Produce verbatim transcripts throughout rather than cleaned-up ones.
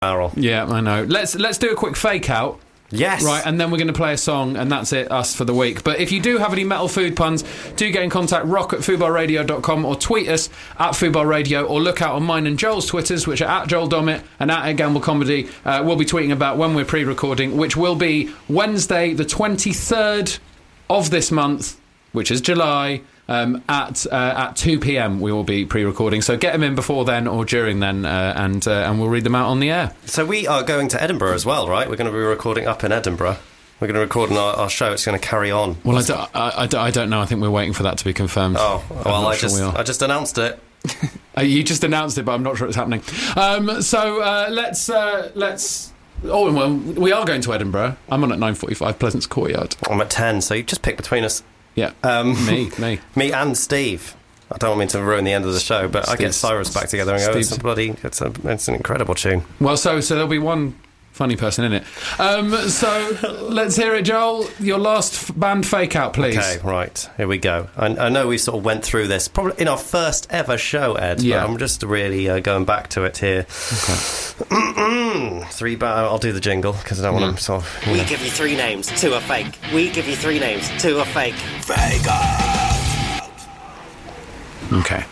barrel. Yeah, I know. Let's let's do a quick fake out. Yes. Right, and then we're going to play a song, and that's it, us for the week. But if you do have any metal food puns, do get in contact, rock at fubar radio dot com, or tweet us at fubar radio, or look out on mine and Joel's Twitters, which are at Joel Dommett and at Ed Gamble Comedy. Uh, we'll be tweeting about when we're pre-recording, which will be Wednesday, the twenty-third of this month, which is July. Um, at uh, at two p.m. we will be pre-recording, so get them in before then or during then, uh, and uh, and we'll read them out on the air. So we are going to Edinburgh as well, right? We're going to be recording up in Edinburgh. We're going to record our, our show. It's going to carry on. Well, I, do, I, I, do, I don't know. I think we're waiting for that to be confirmed. Oh, well, I sure just we I just announced it. uh, you just announced it, but I'm not sure it's happening. Um, so uh, let's uh, let's. Oh well, we are going to Edinburgh. I'm on at nine forty-five, Pleasance Courtyard. I'm at ten, so you just pick between us. Yeah, um, me, me, me, and Steve. I don't want me to ruin the end of the show, but Steve's, I get Cyrus back together and go, it's a bloody, it's a, it's an incredible tune. Well, so so there'll be one funny person in it. Um, so let's hear it, Joel. Your last f- band fake out, please. Okay, right, here we go. I, I know we sort of went through this probably in our first ever show, Ed. Yeah. But I'm just really uh, going back to it here. Okay. Three. Ba- I'll do the jingle because I don't want to sort of. We know. Give you three names, two are fake. We give you three names, two are fake. Fake out. Okay.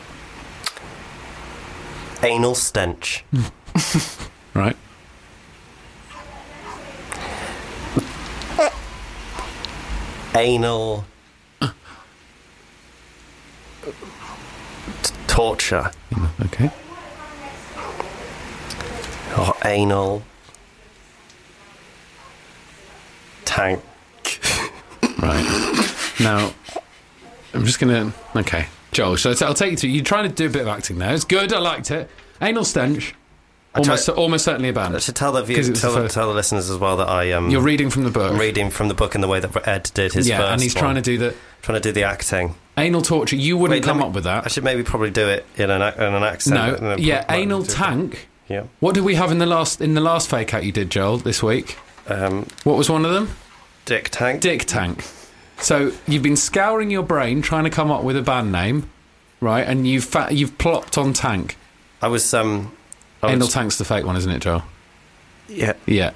Anal stench. Right. Anal uh. t- torture. Okay. Or anal tank. Right. Now, I'm just going to... Okay. Joel, so I'll take you through... You're trying to do a bit of acting there. It's good. I liked it. Anal stench. Almost, try, almost certainly a band. I should tell the view, tell, the, tell the listeners as well that I um. You're reading from the book. I'm reading from the book in the way that Ed did his yeah, first. and he's one. trying to do the trying to do the acting. Anal torture. You wouldn't Wait, come me, up with that. I should maybe probably do it in an in an accent. No. Yeah. Anal tank. Yeah. What did we have in the last in the last fake out you did, Joel, this week? Um. What was one of them? Dick tank. Dick tank. So you've been scouring your brain trying to come up with a band name, right? And you've fa- you've plopped on tank. I was um. I Anal was, tank's the fake one, isn't it, Joel? Yeah. Yeah.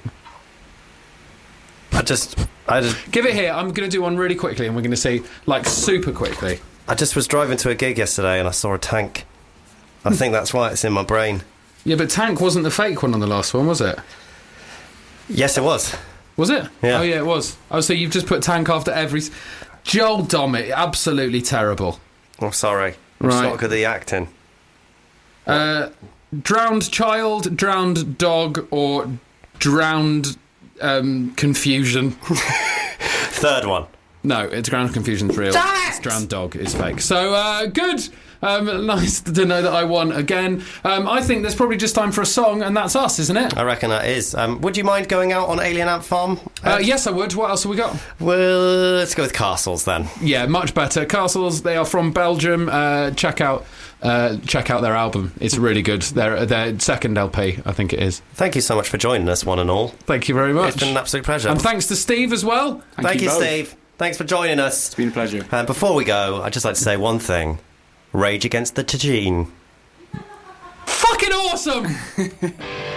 I just, I just... Give it here. I'm going to do one really quickly, and we're going to see, like, super quickly. I just was driving to a gig yesterday, and I saw a tank. I think that's why it's in my brain. Yeah, but tank wasn't the fake one on the last one, was it? Yes, it was. Was it? Yeah. Oh, yeah, it was. Oh, so you've just put tank after every... Joel Dommett, absolutely terrible. I'm sorry. I'm Right. not good at the acting. Uh... Drowned child, drowned dog, or drowned um, confusion. Third one. No, it's drowned confusion's real. It's drowned dog is fake. So, uh, good. Um, nice to know that I won again. Um, I think there's probably just time for a song, and that's us, isn't it? I reckon that is. Um, would you mind going out on Alien Ant Farm? Uh, yes, I would. What else have we got? Well, let's go with Castles then. Yeah, much better. Castles, they are from Belgium. Uh, check out uh, check out their album. It's really good. Their, their second L P, I think it is. Thank you so much for joining us, one and all. Thank you very much. It's been an absolute pleasure. And thanks to Steve as well. Thank, Thank you, you Steve. Thanks for joining us. It's been a pleasure. And before we go, I'd just like to say one thing. Rage Against the Tagine. Fucking awesome!